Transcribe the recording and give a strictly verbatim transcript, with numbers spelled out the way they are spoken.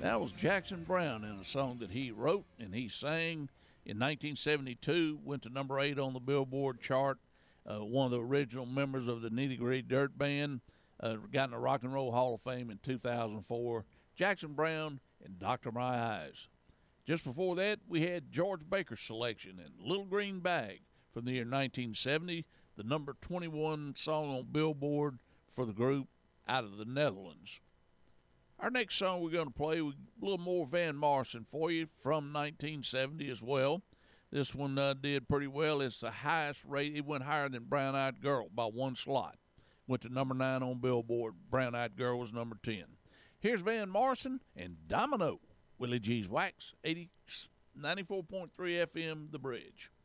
That was Jackson Browne in a song that he wrote and he sang in nineteen seventy-two, went to number eight on the Billboard chart. Uh, one of the original members of the Nitty Gritty Dirt Band, uh, got in the Rock and Roll Hall of Fame in two thousand four. Jackson Browne and Doctor My Eyes. Just before that, we had George Baker's selection and Little Green Bag from the year nineteen seventy, the number twenty-one song on Billboard for the group out of the Netherlands. Our next song we're going to play, a little more Van Morrison for you from nineteen seventy as well. This one uh, did pretty well. It's the highest rate. It went higher than Brown Eyed Girl by one slot. Went to number nine on Billboard. Brown Eyed Girl was number ten. Here's Van Morrison and Domino. Willie G's Wax, eighty, ninety-four point three F M, The Bridge.